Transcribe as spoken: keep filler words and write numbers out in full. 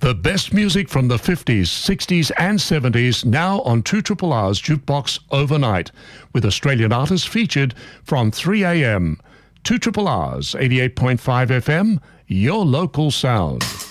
The best music from the fifties, sixties and seventies now on two R R R's Jukebox Overnight, with Australian artists featured from three a m two R R R's eighty-eight point five F M, your local sound.